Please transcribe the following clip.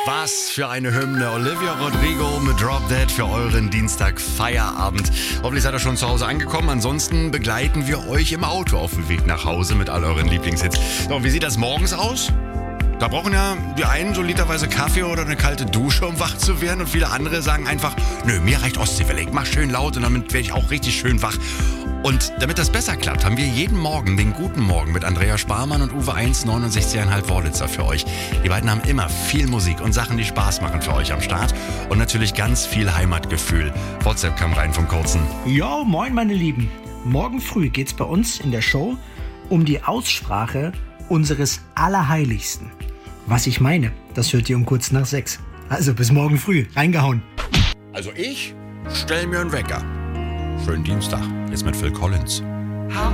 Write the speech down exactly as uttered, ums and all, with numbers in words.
Was für eine Hymne. Olivia Rodrigo mit Drop Dead für euren Dienstag Feierabend. Hoffentlich seid ihr schon zu Hause angekommen. Ansonsten begleiten wir euch im Auto auf dem Weg nach Hause mit all euren Lieblingshits. So, wie sieht das morgens aus? Da brauchen ja die einen so literweise Kaffee oder eine kalte Dusche, um wach zu werden. Und viele andere sagen einfach, nö, mir reicht Ostseewelle. Ich mach schön laut und damit werde ich auch richtig schön wach. Und damit das besser klappt, haben wir jeden Morgen den guten Morgen mit Andrea Sparmann und Uwe eins neunundsechzig Komma fünf Wörlitzer für euch. Die beiden haben immer viel Musik und Sachen, die Spaß machen für euch am Start. Und natürlich ganz viel Heimatgefühl. WhatsApp kam rein vom Kurzen. Jo, moin meine Lieben. Morgen früh geht's bei uns in der Show um die Aussprache unseres Allerheiligsten. Was ich meine, das hört ihr um kurz nach sechs. Also bis morgen früh. Reingehauen. Also ich stell mir einen Wecker. Schönen Dienstag. Jetzt mit Phil Collins. How